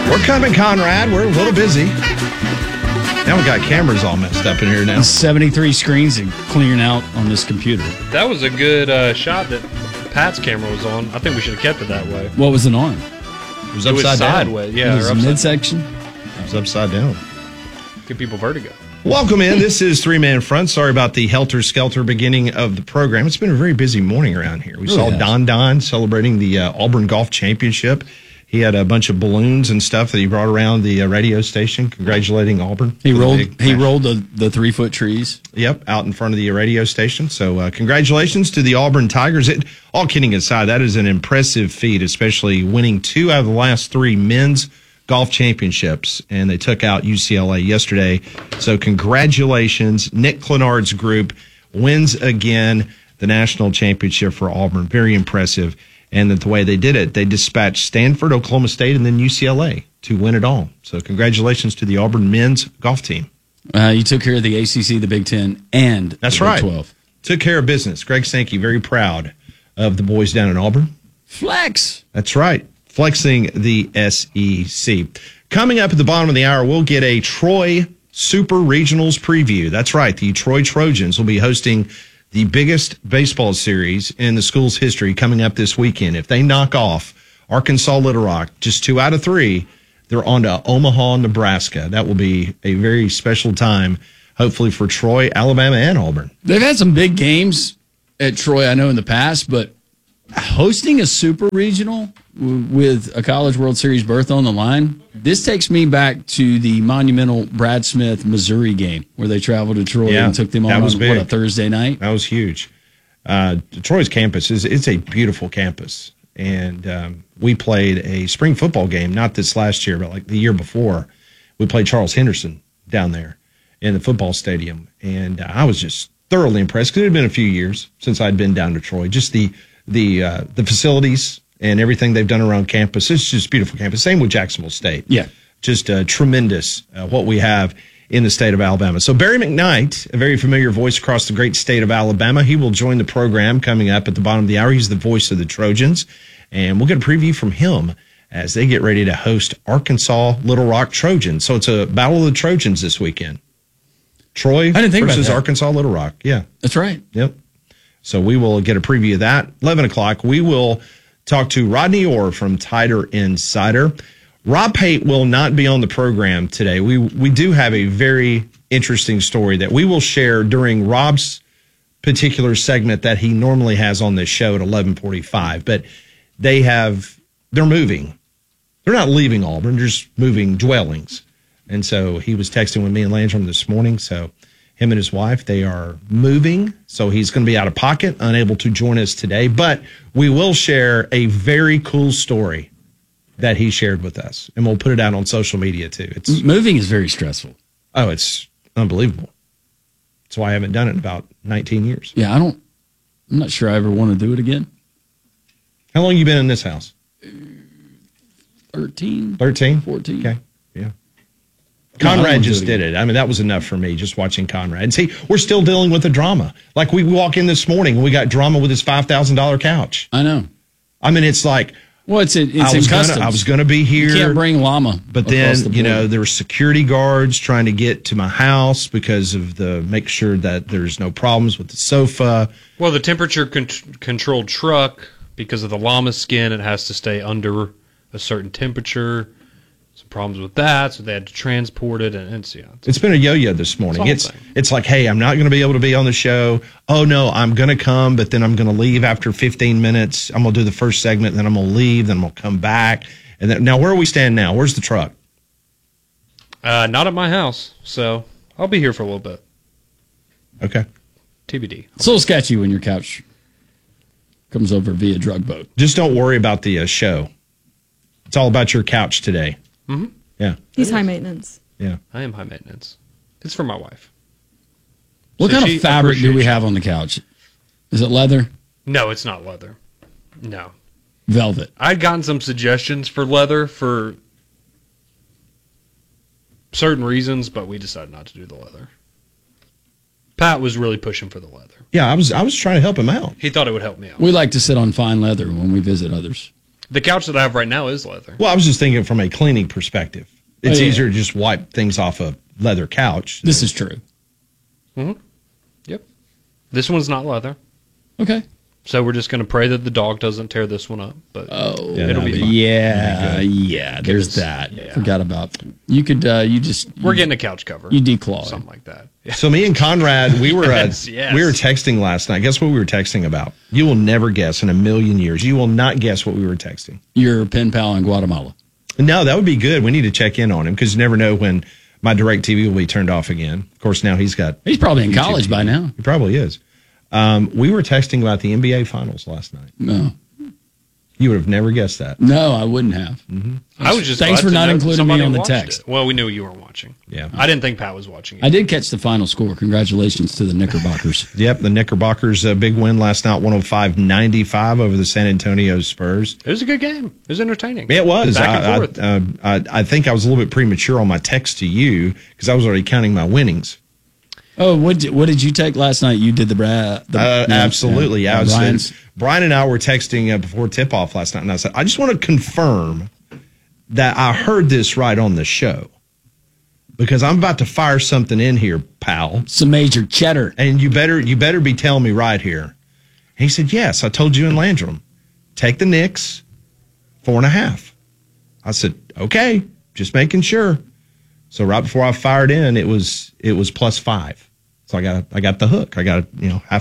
We're coming, Conrad. We're a little busy. Now we got cameras all messed up in here now. 73 screens and clearing out on this computer. That was a good shot that Pat's camera was on. I think we should have kept it that way. What was it on? It was upside down. Sideways. Yeah, It was midsection? It was upside down. Give people vertigo. Welcome in. This is Three Man Front. Sorry about the helter-skelter beginning of the program. It's been a very busy morning around here. We saw Don celebrating the Auburn Golf Championship. He had a bunch of balloons and stuff that he brought around the radio station, congratulating Auburn. He rolled the 3-foot trees. Yep, out in front of the radio station. So congratulations to the Auburn Tigers. All kidding aside, that is an impressive feat, especially winning 2 out of the last 3 men's golf championships, and they took out UCLA yesterday. So congratulations. Nick Clenard's group wins again the national championship for Auburn. Very impressive. And the way they did it, they dispatched Stanford, Oklahoma State, and then UCLA to win it all. So congratulations to the Auburn men's golf team. You took care of the ACC, the Big Ten, and That's the right. Big 12. Took care of business. Greg Sankey, very proud of the boys down in Auburn. Flex. That's right. Flexing the SEC. Coming up at the bottom of the hour, we'll get a Troy Super Regionals preview. That's right. The Troy Trojans will be hosting the biggest baseball series in the school's history coming up this weekend. If they knock off Arkansas Little Rock, just 2 out of 3, they're on to Omaha, Nebraska. That will be a very special time, hopefully for Troy, Alabama, and Auburn. They've had some big games at Troy, I know, in the past, but hosting a super regional with a College World Series berth on the line, this takes me back to the monumental Brad Smith, Missouri game where they traveled to Troy and took them on a Thursday night. That was huge. Troy's campus it's a beautiful campus. And we played a spring football game, not this last year, but like the year before. We played Charles Henderson down there in the football stadium. And I was just thoroughly impressed because it had been a few years since I'd been down to Troy. Just the facilities and everything they've done around campus. It's just a beautiful campus. Same with Jacksonville State. Yeah. Just tremendous what we have in the state of Alabama. So Barry McKnight, a very familiar voice across the great state of Alabama, he will join the program coming up at the bottom of the hour. He's the voice of the Trojans. And we'll get a preview from him as they get ready to host Arkansas Little Rock Trojans. So it's a battle of the Trojans this weekend. Troy versus Arkansas Little Rock. Yeah. That's right. Yep. So we will get a preview of that. 11 o'clock, we will talk to Rodney Orr from Tider Insider. Rob Pate will not be on the program today. We do have a very interesting story that we will share during Rob's particular segment that he normally has on this show at 11:45. But they're moving. They're not leaving Auburn, they're just moving dwellings. And so he was texting with me and Landrum this morning. So him and his wife, they are moving. So he's going to be out of pocket, unable to join us today. But we will share a very cool story that he shared with us. And we'll put it out on social media, too. Moving is very stressful. Oh, it's unbelievable. That's why I haven't done it in about 19 years. Yeah, I'm not sure I ever want to do it again. How long have you been in this house? 13. 13? 14. Okay, yeah. Conrad just did it. I mean, that was enough for me, just watching Conrad. And see, we're still dealing with the drama. Like, we walk in this morning, and we got drama with his $5,000 couch. I know. I mean, it's like... Well, it's in customs. I was going to be here. You can't bring llama. But then, there were security guards trying to get to my house because of make sure that there's no problems with the sofa. Well, the temperature controlled truck, because of the llama skin, it has to stay under a certain temperature. Some problems with that, so they had to transport it, and it's been a yo-yo this morning. It's like, hey, I'm not going to be able to be on the show. Oh no, I'm going to come, but then I'm going to leave after 15 minutes. I'm going to do the first segment, then I'm going to leave, then I'm going to come back. And then, now, where are we standing now? Where's the truck? Not at my house, so I'll be here for a little bit. Okay. TBD. It's a little sketchy when your couch comes over via drug boat. Just don't worry about the show. It's all about your couch today. Mm-hmm. Yeah. He's high maintenance. Yeah. I am high maintenance. It's for my wife. What kind of fabric do we have on the couch? Is it leather? No, it's not leather. No. Velvet. I'd gotten some suggestions for leather for certain reasons, but we decided not to do the leather. Pat was really pushing for the leather. Yeah, I was trying to help him out. He thought it would help me out. We like to sit on fine leather when we visit others. The couch that I have right now is leather. Well, I was just thinking from a cleaning perspective. It's yeah. easier to just wipe things off a leather couch. This is true. Yep. This one's not leather. Okay. So we're just going to pray that the dog doesn't tear this one up. But it'll be fun. Yeah. There's that. Yeah. Forgot about. You could. We're getting a couch cover. You declaw something like that. Yeah. So me and Conrad, we were Yes. we were texting last night. Guess what we were texting about? You will never guess in a million years. You will not guess what we were texting. Your pen pal in Guatemala. No, that would be good. We need to check in on him because you never know when my DirecTV will be turned off again. Of course, now he's probably in college by now. He probably is. We were texting about the NBA Finals last night. No. You would have never guessed that. No, I wouldn't have. Mm-hmm. I was just Thanks glad for to not know including somebody me on the watched text. it. Well, we knew you weren't watching. Yeah. I didn't think Pat was watching it. I did catch the final score. Congratulations to the Knickerbockers. Yep, the Knickerbockers' big win last night, 105-95 over the San Antonio Spurs. It was a good game. It was entertaining. It was. Back and forth. I think I was a little bit premature on my text to you because I was already counting my winnings. Oh, what did you take last night? You did the absolutely. Yeah, Brian and I were texting before tip-off last night, and I said, I just want to confirm that I heard this right on the show because I'm about to fire something in here, pal. Some major cheddar. And you better be telling me right here. And he said, yes, I told you in Landrum. Take the Knicks, 4.5. I said, okay, just making sure. So right before I fired in, it was +5. So I got the hook. I got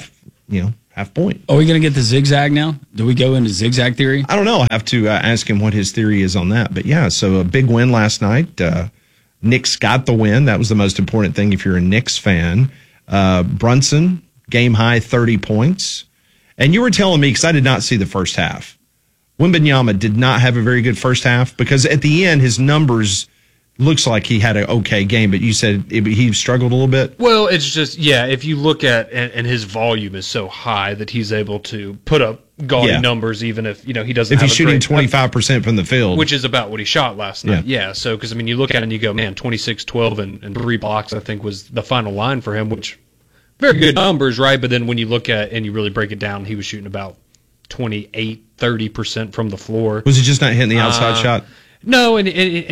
half point. Are we going to get the zigzag now? Do we go into zigzag theory? I don't know. I have to ask him what his theory is on that. But yeah, so a big win last night. Knicks got the win. That was the most important thing if you're a Knicks fan. Brunson, game high 30 points. And you were telling me, because I did not see the first half, Wembanyama did not have a very good first half because at the end his numbers looks like he had an okay game, but you said he struggled a little bit. Well, it's just, if you look at, and his volume is so high that he's able to put up gaudy numbers, even if, he doesn't if have he's shooting 25% from the field. Which is about what he shot last night. Yeah. So, because, you look at it and you go, man, 26, 12, and 3 blocks, I think was the final line for him, which very good numbers, right? But then when you look at, and you really break it down, he was shooting about 28, 30% from the floor. Was he just not hitting the outside shot? No, and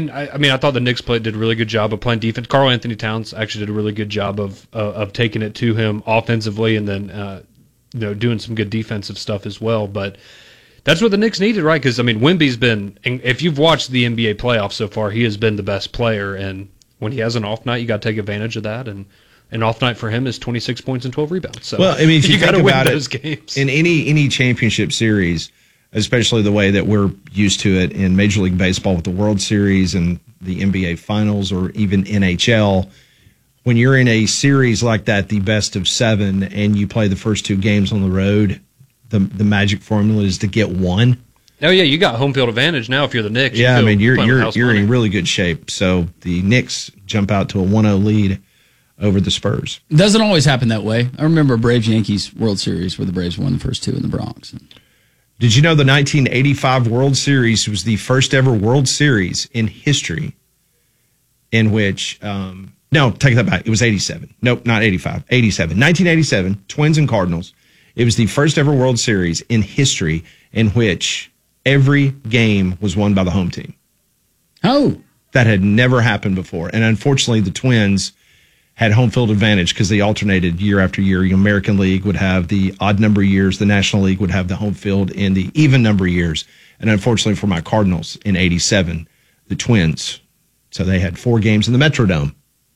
I thought the Knicks did a really good job of playing defense. Karl Anthony Towns actually did a really good job of taking it to him offensively, and then doing some good defensive stuff as well. But that's what the Knicks needed, right? Because Wemby's been. If you've watched the NBA playoffs so far, he has been the best player, and when he has an off night, you got to take advantage of that. And an off night for him is 26 points and 12 rebounds. So if you got to win those games in any championship series, especially the way that we're used to it in Major League Baseball with the World Series and the NBA Finals or even NHL, when you're in a series like that, the best of 7, and you play the first 2 games on the road, the magic formula is to get one. Oh yeah, you got home field advantage now if you're the Knicks. Yeah, you're in really good shape. So the Knicks jump out to a 1-0 lead over the Spurs. It doesn't always happen that way. I remember Braves-Yankees World Series where the Braves won the first 2 in the Bronx. Did you know the 1985 World Series was the first ever World Series in history in which, no, take that back. It was 87. Nope, not 85. 87. 1987, Twins and Cardinals. It was the first ever World Series in history in which every game was won by the home team. Oh. That had never happened before. And unfortunately, the Twins had home field advantage because they alternated year after year. The American League would have the odd number years. The National League would have the home field in the even number years. And unfortunately for my Cardinals in 87, the Twins. So they had 4 games in the Metrodome.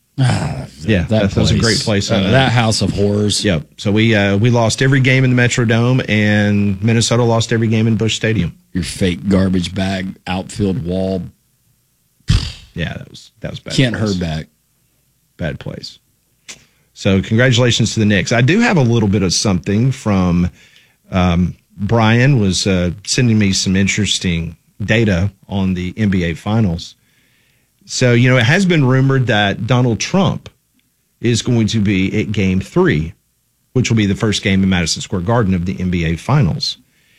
That was a great place. That house of horrors. Yep. So we lost every game in the Metrodome, and Minnesota lost every game in Busch Stadium. Your fake garbage bag outfield wall. Yeah, that was bad. Kent Hrbek. Bad place. So congratulations to the Knicks. I do have a little bit of something from Brian was sending me some interesting data on the NBA Finals. So, it has been rumored that Donald Trump is going to be at Game 3, which will be the first game in Madison Square Garden of the NBA Finals.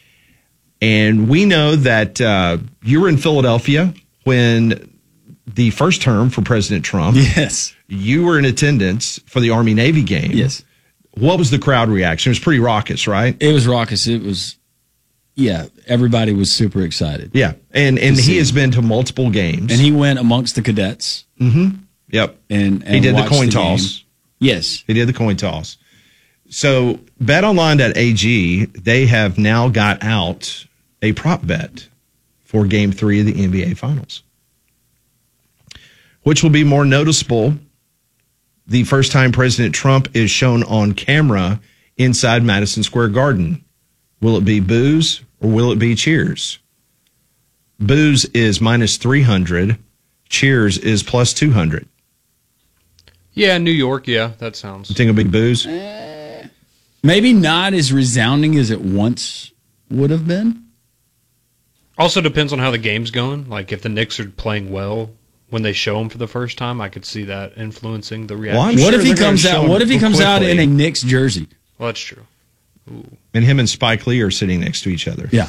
And we know that you were in Philadelphia when the first term for President Trump. Yes. You were in attendance for the Army-Navy game. Yes. What was the crowd reaction? It was pretty raucous, right? It was raucous. It was, yeah, everybody was super excited. Yeah, and he has been to multiple games. And he went amongst the cadets. Yep. And he did the watched coin game. toss. Yes. He did the coin toss. So betonline.ag, they have now got out a prop bet for Game 3 of the NBA Finals, which will be more noticeable the first time President Trump is shown on camera inside Madison Square Garden. Will it be boos or will it be cheers? Boos is minus 300. Cheers is plus 200. Yeah, New York. Yeah, that sounds. You think it'll be boos? Maybe not as resounding as it once would have been. Also depends on how the game's going. Like if the Knicks are playing well when they show them for the first time, I could see that influencing the reaction. Well, I'm What sure if he they're gonna comes show out? him What if he comes out in quickly. a Knicks jersey? Well, that's true. And him and Spike Lee are sitting next to each other. Yeah.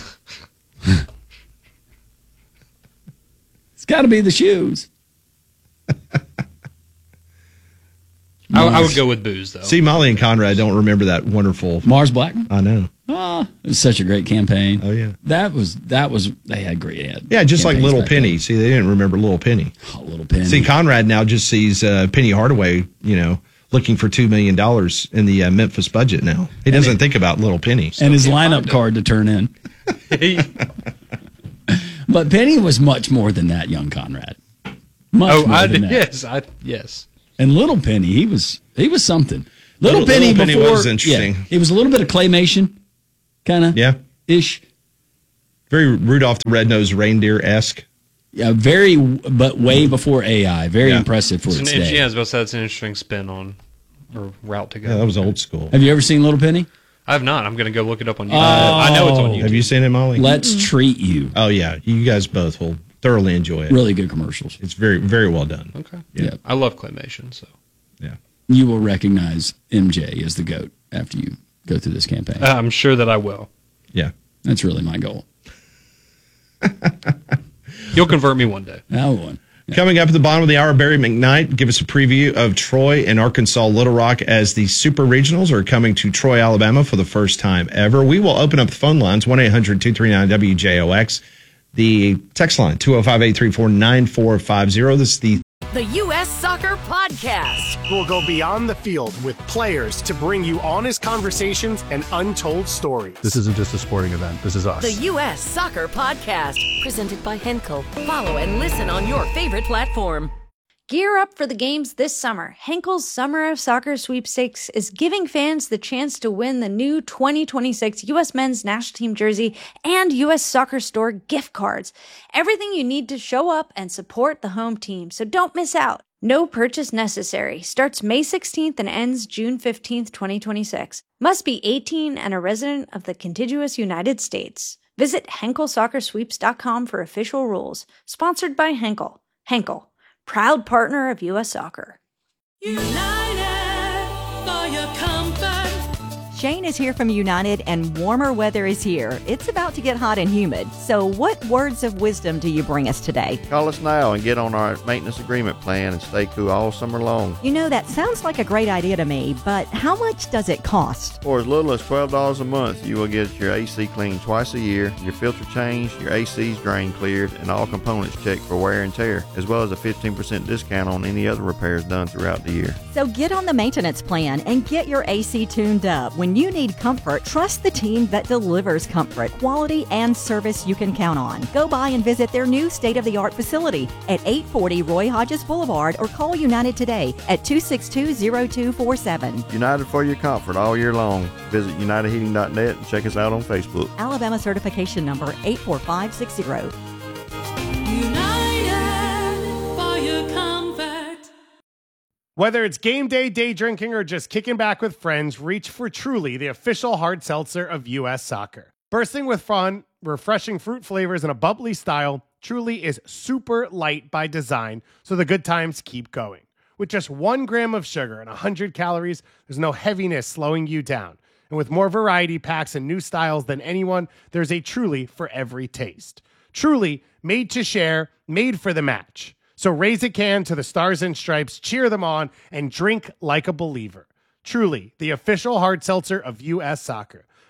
It's got to be the shoes. I would go with booze though. See, Molly and Conrad don't remember that wonderful. Mars Blackman. I know. Oh, it was such a great campaign. Oh, yeah. That was. They had great ads. Yeah, just like campaigns Little back Penny. See, they didn't remember Little Penny. then. Oh, Little Penny. See, Conrad now just sees Penny Hardaway, looking for $2 million in the Memphis budget now. He doesn't think about Little Penny. and his lineup card to turn in. But Penny was much more than that, young Conrad. Much more than that. Yes. And Little Penny, he was something. Little Penny Penny before was interesting. Yeah, he was a little bit of claymation, kind of. Yeah. Ish. Very Rudolph the Red-Nosed Reindeer-esque. Yeah, but way before AI. Very Yeah. impressive for its day. Yeah, I was about to say that's an interesting spin on or route to go. Yeah, that was old school. Have you ever seen Little Penny? I have not. I'm going to go look it up on YouTube. I know it's on YouTube. Have you seen it, Molly? Let's treat you. Oh, yeah. You guys both will thoroughly enjoy it. Really good commercials. It's very, very well done. Okay. Yeah. I love claymation, so. Yeah. You will recognize MJ as the GOAT after you go through this campaign. I'm sure that I will. Yeah. That's really my goal. You'll convert me one day. That one. Coming up at the bottom of the hour, Barry McKnight give us a preview of Troy and Arkansas Little Rock as the Super Regionals are coming to Troy, Alabama for the first time ever. We will open up the phone lines, 1-800-239-WJOX. The text line, 205-834-9450. This is the U.S. Soccer Podcast. We'll go beyond the field with players to bring you honest conversations and untold stories. This isn't just a sporting event. This is us. The U.S. Soccer Podcast. Presented by Henkel. Follow and listen on your favorite platform. Gear up for the games this summer. Henkel's Summer of Soccer Sweepstakes is giving fans the chance to win the new 2026 U.S. Men's National Team jersey and U.S. Soccer Store gift cards. Everything you need to show up and support the home team, so don't miss out. No purchase necessary. Starts May 16th and ends June 15th, 2026. Must be 18 and a resident of the contiguous United States. Visit HenkelSoccerSweeps.com for official rules. Sponsored by Henkel. Henkel, proud partner of U.S. Soccer. United for your comfort. Shane is here from United, and warmer weather is here. It's about to get hot and humid. So what words of wisdom do you bring us today? Call us now and get on our maintenance agreement plan and stay cool all summer long. You know, that sounds like a great idea to me, but how much does it cost? For as little as $12 a month, you will get your AC cleaned twice a year, your filter changed, your AC's drain cleared, and all components checked for wear and tear, as well as a 15% discount on any other repairs done throughout the year. So get on the maintenance plan and get your AC tuned up. When you need comfort, trust the team that delivers comfort, quality, and service you can count on. Go by and visit their new state-of-the-art facility at 840 Roy Hodges Boulevard or call United today at 262-0247. United for your comfort all year long. Visit unitedheating.net and check us out on Facebook. Alabama certification number 84560. United for your comfort. Whether it's game day, day drinking, or just kicking back with friends, reach for Truly, the official hard seltzer of U.S. Soccer. Bursting with fun, refreshing fruit flavors, and a bubbly style, Truly is super light by design, so the good times keep going. With just 1 gram of sugar and 100 calories, there's no heaviness slowing you down. And with more variety packs and new styles than anyone, there's a Truly for every taste. Truly, made to share, made for the match. So raise a can to the Stars and Stripes, cheer them on, and drink like a believer. Truly, the official hard seltzer of U.S. Soccer.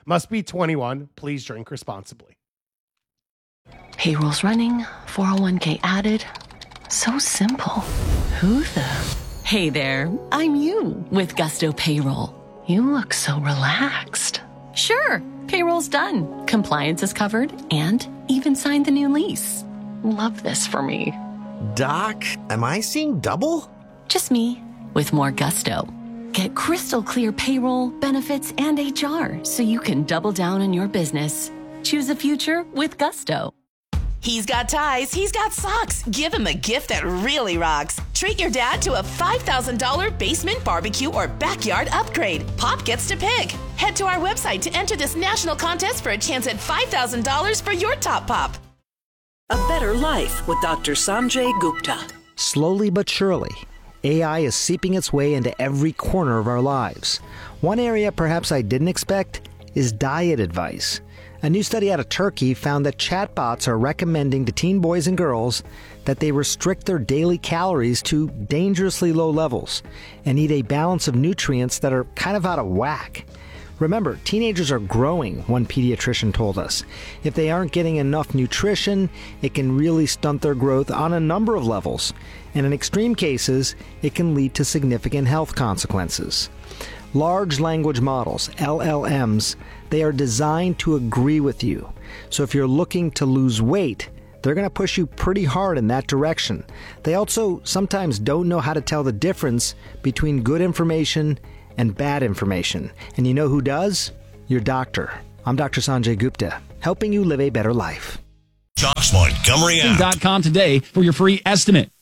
Must be 21. Please drink responsibly. Payroll's running, 401k added. So simple. Who the? Hey there, I'm you with Gusto Payroll. You look so relaxed. Sure, payroll's done. Compliance is covered and even signed the new lease. Love this for me. Doc, am I seeing double? Just me with more Gusto. Get crystal clear payroll, benefits, and HR so you can double down on your business. Choose a future with Gusto. He's got ties, he's got socks. Give him a gift that really rocks. Treat your dad to a $5,000 basement barbecue or backyard upgrade. Pop gets to pick. Head to our website to enter this national contest for a chance at $5,000 for your top pop. A Better Life with Dr. Sanjay Gupta. Slowly but surely, AI is seeping its way into every corner of our lives. One area perhaps I didn't expect is diet advice. A new study out of Turkey found that chatbots are recommending to teen boys and girls that they restrict their daily calories to dangerously low levels and eat a balance of nutrients that are kind of out of whack. Remember, teenagers are growing, one pediatrician told us. If they aren't getting enough nutrition, it can really stunt their growth on a number of levels. And in extreme cases, it can lead to significant health consequences. Large language models, LLMs, they are designed to agree with you. So if you're looking to lose weight, they're going to push you pretty hard in that direction. They also sometimes don't know how to tell the difference between good information and bad information. And you know who does? Your doctor. I'm Dr. Sanjay Gupta, helping you live a better life. Josh Montgomery app. .com today for your free estimate.